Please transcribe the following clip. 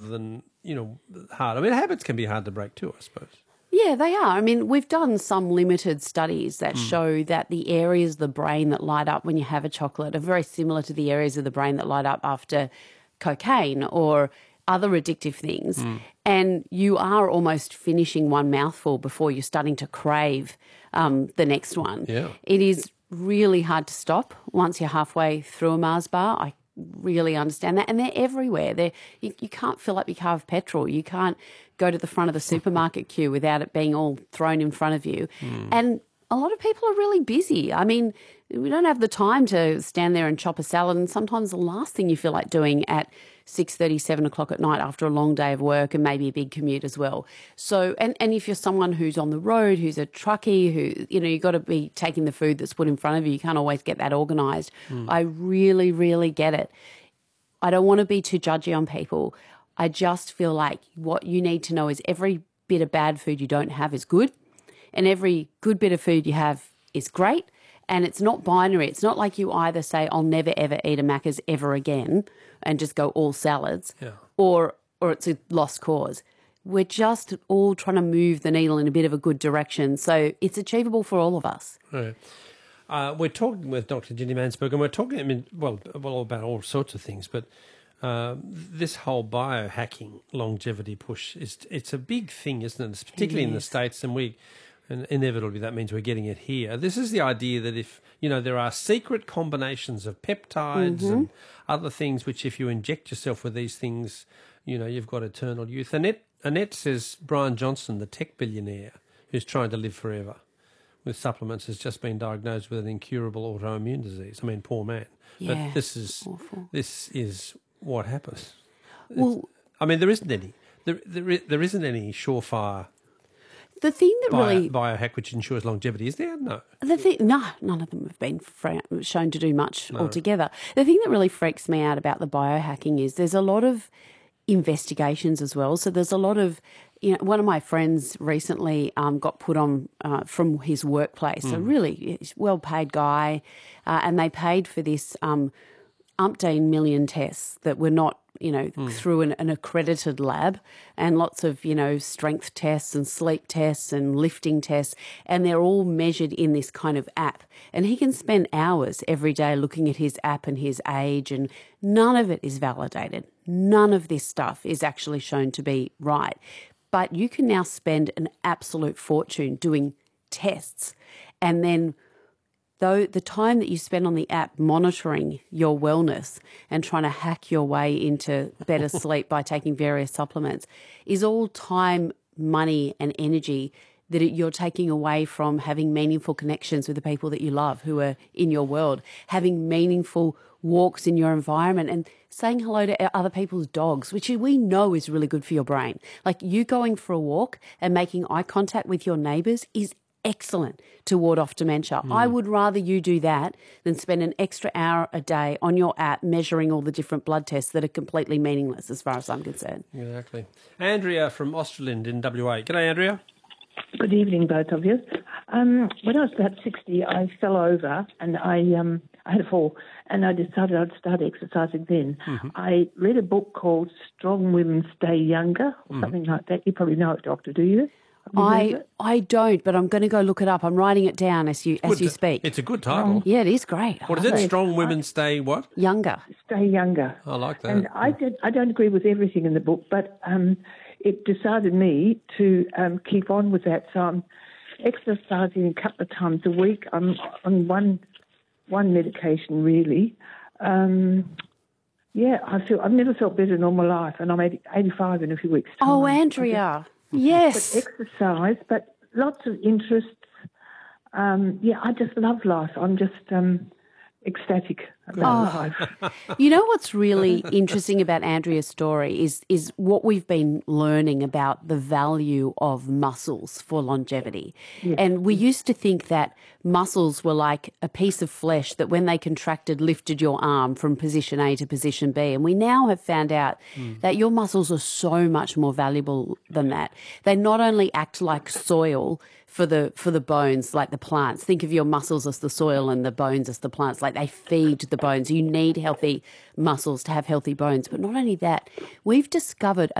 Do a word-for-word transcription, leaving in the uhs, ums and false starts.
rather than, you know, hard. I mean, habits can be hard to break too, I suppose. Yeah, they are. I mean, we've done some limited studies that mm. show that the areas of the brain that light up when you have a chocolate are very similar to the areas of the brain that light up after cocaine or other addictive things. Mm. And you are almost finishing one mouthful before you're starting to crave um, the next one. Yeah. It is really hard to stop once you're halfway through a Mars bar. I really understand that. And they're everywhere. They're, you, you can't fill up your car with petrol. You can't go to the front of the supermarket queue without it being all thrown in front of you. Mm. And a lot of people are really busy. I mean, we don't have the time to stand there and chop a salad, and sometimes the last thing you feel like doing at six thirty, seven o'clock at night after a long day of work and maybe a big commute as well. So, and, and if you're someone who's on the road, who's a truckie, who, you know, you've got to be taking the food that's put in front of you. You can't always get that organised. Mm. I really, really get it. I don't want to be too judgy on people. I just feel like what you need to know is every bit of bad food you don't have is good, and every good bit of food you have is great. And it's not binary. It's not like you either say, I'll never, ever eat a Macca's ever again and just go all salads, yeah. or or it's a lost cause. We're just all trying to move the needle in a bit of a good direction. So it's achievable for all of us. Right. Uh, we're talking with Doctor Ginny Mansberg, and we're talking, I mean, well, well about all sorts of things, but uh, this whole biohacking longevity push, is it's a big thing, isn't it? It's particularly it in the States, and we... And inevitably that means we're getting it here. This is the idea that if, you know, there are secret combinations of peptides mm-hmm. and other things which if you inject yourself with these things, you know, you've got eternal youth. Annette, Annette says Brian Johnson, the tech billionaire who's trying to live forever with supplements, has just been diagnosed with an incurable autoimmune disease. I mean, poor man. Yeah, but this is awful. This is what happens. Well, it's, I mean, there isn't any. There, there, there isn't any surefire... The thing that Bio, really... Biohack which ensures longevity, is there? No. The thing, no, none of them have been fra- shown to do much no. altogether. The thing that really freaks me out about the biohacking is there's a lot of investigations as well. So there's a lot of, you know, one of my friends recently um, got put on uh, from his workplace, mm. a really well-paid guy, uh, and they paid for this um, umpteen million tests that were not, you know, mm. through an, an accredited lab, and lots of, you know, strength tests and sleep tests and lifting tests, and they're all measured in this kind of app. And he can spend hours every day looking at his app and his age, and none of it is validated. None of this stuff is actually shown to be right. But you can now spend an absolute fortune doing tests, and then though the time that you spend on the app monitoring your wellness and trying to hack your way into better sleep by taking various supplements is all time, money and energy that you're taking away from having meaningful connections with the people that you love who are in your world, having meaningful walks in your environment and saying hello to other people's dogs, which we know is really good for your brain. Like you going for a walk and making eye contact with your neighbours is excellent to ward off dementia. Mm. I would rather you do that than spend an extra hour a day on your app measuring all the different blood tests that are completely meaningless as far as I'm concerned. Exactly. Andrea from Australind in W A. G'day, Andrea. Good evening, both of you. Um, when I was about sixty, I fell over and I um, I had a fall, and I decided I'd start exercising then. Mm-hmm. I read a book called Strong Women Stay Younger, or mm-hmm. something like that. You probably know it, Doctor, do you? I I don't, but I'm going to go look it up. I'm writing it down as you as good, you speak. It's a good title. Yeah, it is great. What is it? Strong Women Stay what? Younger. Stay younger. I like that. And I did. I don't agree with everything in the book, but um, it decided me to um, keep on with that. So I'm exercising a couple of times a week. I'm on one one medication really. Um, yeah, I feel I've never felt better in all my life, and I'm eighty, eighty-five in a few weeks' time. Oh, Andrea. Yes. But exercise, but lots of interests. Um, yeah, I just love life. I'm just um, ecstatic about oh. life. You know what's really interesting about Andrea's story is is what we've been learning about the value of muscles for longevity. Yes. And we used to think that muscles were like a piece of flesh that when they contracted lifted your arm from position A to position B. And we now have found out mm. that your muscles are so much more valuable than that. They not only act like soil for the for the bones, like the plants. Think of your muscles as the soil and the bones as the plants. Like they feed the bones. You need healthy muscles to have healthy bones. But not only that, we've discovered